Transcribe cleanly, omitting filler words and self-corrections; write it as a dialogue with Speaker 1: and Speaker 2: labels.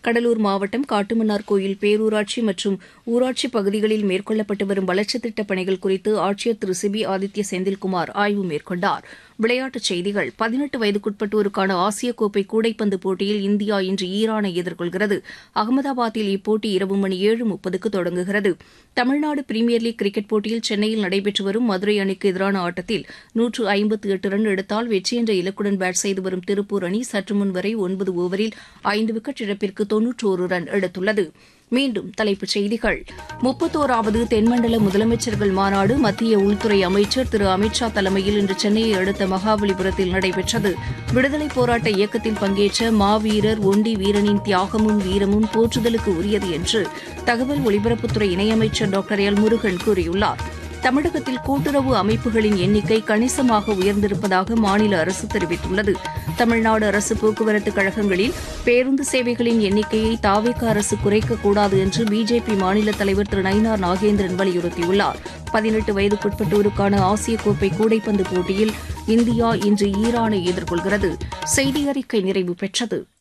Speaker 1: கடலூர் மாவட்டம் காட்டுமன்னார் கோயில் பேரூராட்சி மற்றும் ஊராட்சி பகுதிகளில் மேற்கொள்ளப்பட்டு வரும் வளர்ச்சித் திட்டப் பணிகள் குறித்து ஆட்சியர் திரு சிபி ஆதித்ய செந்தில்குமார் ஆய்வு மேற்கொண்டார். விளையாட்டுச் செய்திகள். 18 வயதுக்குட்பட்டோருக்கான ஆசிய கோப்பை கூடைப்பந்து போட்டியில் இந்தியா இன்று ஈரானை எதிர்கொள்கிறது. அகமதாபாத்தில் இப்போட்டி இரவு மணி 7:30க்கு தொடங்குகிறது. தமிழ்நாடு பிரீமியர் லீக் கிரிக்கெட் போட்டியில் சென்னையில் நடைபெற்று வரும் மதுரை அணிக்கு எதிரான ஆட்டத்தில் 158 ரன் எடுத்தால் வெற்றி என்ற இலக்குடன் பேட் செய்து வரும் திருப்பூர் அணி சற்றுமுன் வரை 9 ஓவரில் 5 விக்கெட் இழப்பிற்கு 91 ரன் எடுத்துள்ளது. மீண்டும் தலைப்புச் செய்திகள். 31வது தென்மண்டல முதலமைச்சர்கள் மாநாடு மத்திய உள்துறை அமைச்சர் திரு அமித் ஷா தலைமையில் இன்று சென்னையை அடுத்த மகாபலிபுரத்தில் நடைபெற்றது. விடுதலைப் போராட்ட இயக்கத்தில் பங்கேற்ற மாவீரர் ஒண்டி வீரனின் தியாகமும் வீரமும் போற்றுதலுக்கு உரியது என்று தகவல் ஒலிபரப்புத்துறை இணையமைச்சர் டாக்டர் எல் முருகன் கூறியுள்ளார். தமிழகத்தில் கூட்டுறவு அமைப்புகளின் எண்ணிக்கை கணிசமாக உயர்ந்திருப்பதாக மாநில அரசு தெரிவித்துள்ளது. தமிழ்நாடு அரசு போக்குவரத்து கழகங்களில் பேருந்து சேவைகளின் எண்ணிக்கையை தாவேக அரசு குறைக்கக்கூடாது என்று பிஜேபி மாநில தலைவர் திரு நயினார் நாகேந்திரன் வலியுறுத்தியுள்ளார். 18 வயதுக்குட்பட்டோருக்கான ஆசிய கோப்பை கூடைப்பந்து போட்டியில் இந்தியா இன்று ஈரானை எதிர்கொள்கிறது. செய்தி அறிக்கை நிறைவு பெற்றது.